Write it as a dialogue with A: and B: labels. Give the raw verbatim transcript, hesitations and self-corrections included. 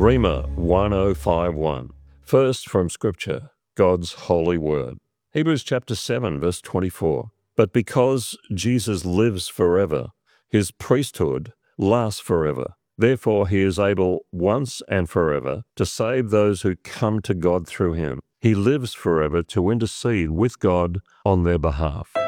A: Rhema one oh five one. First from Scripture, God's holy word. Hebrews chapter seven, verse twenty-four. But because Jesus lives forever, his priesthood lasts forever. Therefore he is able once and forever to save those who come to God through him. He lives forever to intercede with God on their behalf.